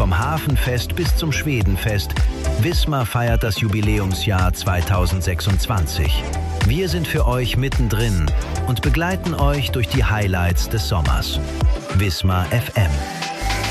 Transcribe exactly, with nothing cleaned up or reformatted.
Vom Hafenfest bis zum Schwedenfest, Wismar feiert das Jubiläumsjahr zweitausendsechsundzwanzig. Wir sind für euch mittendrin und begleiten euch durch die Highlights des Sommers. Wismar F M.